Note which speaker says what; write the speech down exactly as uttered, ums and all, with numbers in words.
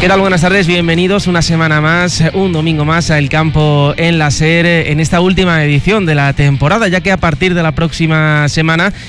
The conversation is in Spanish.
Speaker 1: ¿Qué tal? Buenas tardes, bienvenidos una semana más, un domingo más a El Campo en la SER en esta última edición de la temporada, ya que a partir de la próxima semana